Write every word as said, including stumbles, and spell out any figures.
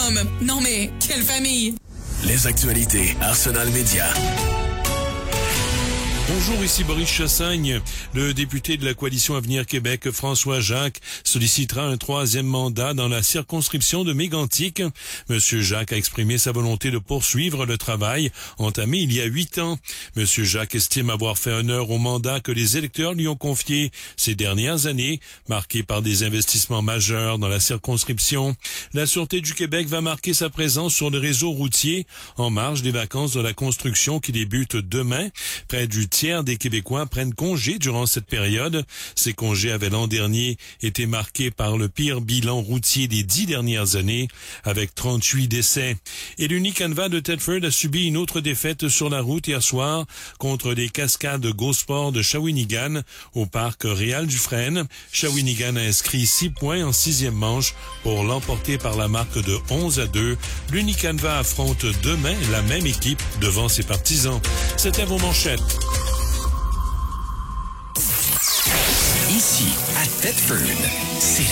com. Non mais, quelle famille! Les actualités Arsenal Média. Bonjour, ici Boris Chassagne. Le député de la coalition Avenir Québec, François Jacques, sollicitera un troisième mandat dans la circonscription de Mégantic. Monsieur Jacques a exprimé sa volonté de poursuivre le travail entamé il y a huit ans. Monsieur Jacques estime avoir fait honneur au mandat que les électeurs lui ont confié ces dernières années, marqué par des investissements majeurs dans la circonscription. La Sûreté du Québec va marquer sa présence sur le réseau routier en marge des vacances de la construction qui débutent demain. Près du tiers des Québécois prennent congé durant cette période. Ces congés avaient l'an dernier été marqués par le pire bilan routier des dix dernières années, avec trente-huit décès. Et l'Unicanva de Thetford a subi une autre défaite sur la route hier soir contre les Cascades Go-Sport de Shawinigan au parc Réal Dufresne. Shawinigan a inscrit six points en sixième manche pour l'emporter par la marque de onze à deux. L'Unicanva affronte demain la même équipe devant ses partisans. C'était vos manchettes. Ici, à Thetford, c'est